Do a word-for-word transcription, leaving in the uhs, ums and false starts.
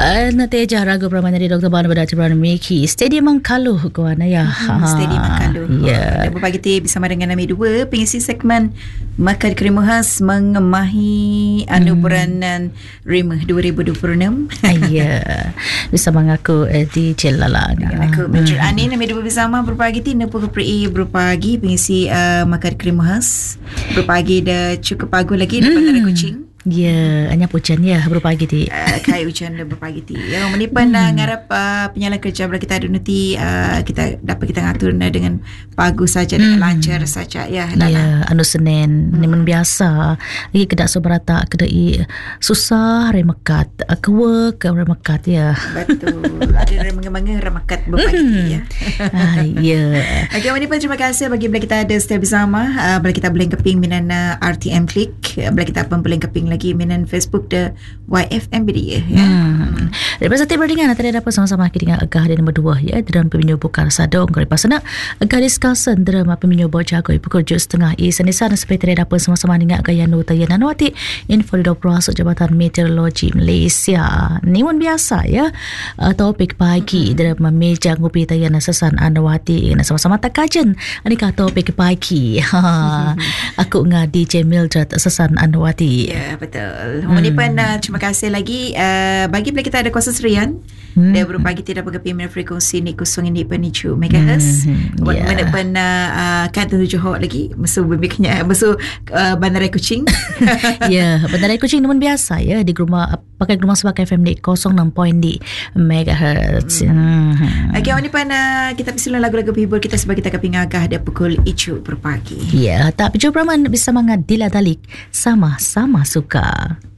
Nanti jara ragu peraman dari Doktor Bana Badaci Peraman Meki Stadium Mangkaluh kawan ya. Hmm, Stadium Mangkaluh. Ya. Dan berpagi ti bersama dengan Ami Dua pengisi segmen Makan Krema Khas mengemahi anugerah Rima dua ribu dua puluh enam. Ya. Bersama aku eh, di Celala. Dengan aku Major hmm. Anin Ami Dua bersama berpagi ti nepo kepri berpagi pengisi uh, Makan Krema Khas. Berpagi dah cukup bagus lagi di Bandar Kuching. Ya, hanya pujan ya berpagi ti. Uh, kai hujan dah berpagi ti. Yang menipan hmm. ngarap uh, penyala kerja bila kita ada nanti uh, kita dapat kita ngatur dengan bagus saja dengan hmm. lancar saja ya. Lala. Ya, anu Senin hmm. ni biasa. Lagi kedak sobrata kedai susah remekat. Ke work remekat ya. Betul. Ada remeng-remeng remekat berpagi ti ya. Ah, ya. Okey, menipan terima kasih bagi bila kita ada stay bersama. Uh, bila kita boleh keping minan uh, R T M Click. Uh, bila kita pun boleh keping lagi minan Facebook the Y F M B D ya. Hmm. Daripada setiap berdingan nanti dapat sama-sama kita dengan agah di nombor dua ya dalam peminyo bukar sadong kali pasana agah discussion dalam peminyo bawa jago pukul tujuh setengah i senisan seperti tidak dapat sama-sama dengan agah yang nota yang nanwati info di doktor Jabatan Meteorologi Malaysia. Ni pun biasa ya. Uh, topik pagi dalam meja ngopi tayan sesan anwati na sama-sama takajan anika topik pagi. Ha. Aku ngah D J Mildred sesan anwati. Ya, betul. Hmm. Menipan uh, terima kasih lagi uh, bagi bila kita ada kuasa serian hmm. dia berpagi tidak berkepiman frekuensi ni kosong ini penicu megahertz. Hmm. Yeah. Menipan uh, kan tu Johor lagi musuh bebeknya musuh uh, Bandar Kuching. Ya, Bandar Kuching namun biasa ya di rumah pakai rumah sebagai F M di kosong enam koma kosong megahertz. Hmm. Hmm. Okey, menipan uh, kita pisilan lagu-lagu hibur kita sebab kita keping agah dia pukul icu berpagi. Ya, tak pijau praman bisa mangad dila dalik sama-sama suka.